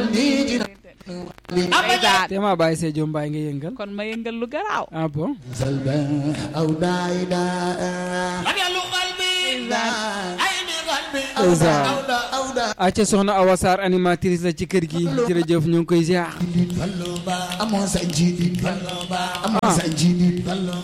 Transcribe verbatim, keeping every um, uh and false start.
te ma bàyyi see jom bàyyi nga yëngal kon ma yëngal lu garaaw ah bon acca soxna Awa Sarr animatrice la ci kër gi jërëjëf ñu ngi koy ziar amoon sa njiit amoon sa njiit